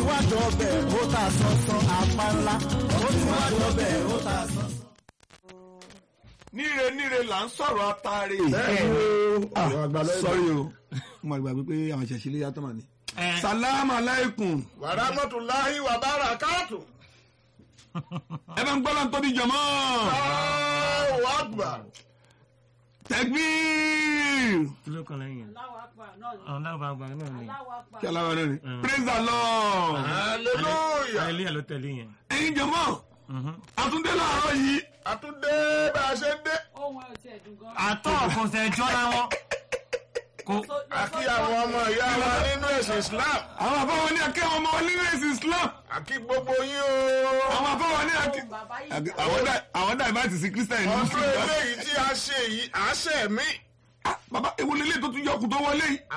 wá dọ̀bẹ̀ ó ta sọ́sọ́ apá ńlá ó ti wá dọ̀bẹ̀ ó ta sọ́sọ́. níre là ń sọ̀rọ̀ atare. sọ́rí o mo gbàgbé pé àwọn ìṣẹ̀ṣẹ̀ ilé yàtọ̀ mà ní. salaam aleikum. wa rahmatulahi wa barakatu. ẹ bá ń gbọ́ láǹtọ́ ní jọmọ́. Allahu akbar. Takbir. kí ló kàn lẹ́yìn. Allahu Akbar náà ni. Allahu Akbar náà ni. Allahu Akbar. kí aláwọ̀ náà ni. praise the Lord. hallelujah. hallelujah ló tẹ̀lé yẹn. ẹ̀yin jọmọ́ àtúndé láàárọ̀ yìí. àtúndé bá a ṣe ń dé. Ohun ẹ̀ ò tiẹ̀ dùn gan. àtọ̀ kò sẹ́ jọ́ra wọn. àkí àwọn ọmọ ìyá wa nínú ẹ̀sìn Islam. àwọn àbáwọn ní akẹ́ ọmọ onílẹ̀sì Islam. àkí gbogbo yín o. àwọn àbáwọn ní akẹ́ Bàbá yìí. àwọn dà ìbáàtì sí Christian ní ọdún Muslim. eléyìí tí a ṣe yìí àṣẹ mi. bàbá ewu lélẹ̀ tó tún yọkùn tó wọlé yìí.